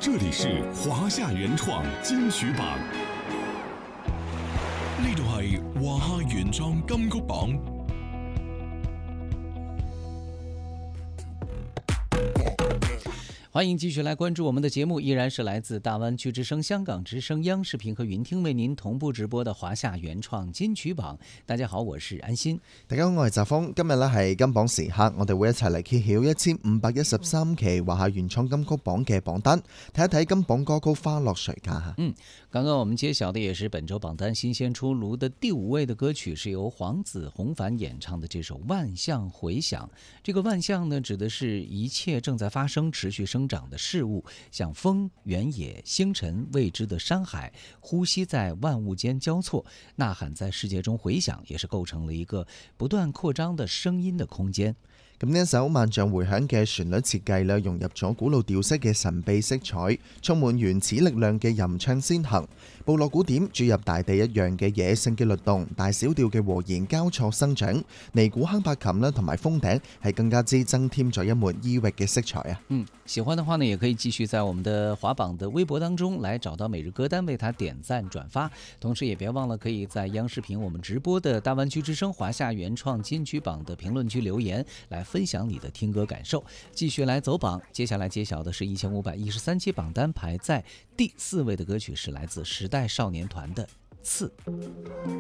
这里是华夏原創金曲榜， 呢度係華夏原創金曲榜。 欢迎继续来关注我们的节目，依然是来自大灣區之聲、香港之聲、央視頻和雲聽為您同步直播的華夏原創金曲榜。大家好，我是安心。 大家好，我係澤峰。今日咧係金榜時刻，我哋會一齊嚟揭曉1513期華夏原創金曲榜嘅榜單，睇一睇金榜歌曲花落誰家。 剛剛我們揭曉的也是本周榜單新鮮出爐的第5位的歌曲，是由黃子弘凡演唱的這首《萬象回響》。這個萬象呢，指的是一切正在發生、持續生長的事物，像風、原野、星辰、未知的山海，呼吸在萬物間交錯，吶喊在世界中回響，也是構成了一個不斷擴張的聲音的空間。 咁呢一首《萬象回響》嘅旋律設計咧，融入咗古老調式嘅神秘色彩，充滿原始力量嘅吟唱先行，部落鼓點注入大地一樣嘅野性嘅律動，大小調嘅和弦交錯生長，尼古亨伯琴啦同埋風笛係更加之增添咗一門異域嘅色彩啊！ 喜歡的話呢，也可以繼續在我們的華榜的微博當中來找到每日歌單，為它點讚轉發，同時也別忘了可以在央視頻我們直播的大灣區之聲華夏原創金曲榜的評論區留言，來分享你的聽歌感受。繼續來走榜，接下來揭曉的是1513期榜單排在第4位的歌曲，是來自時代少年團的《刺》。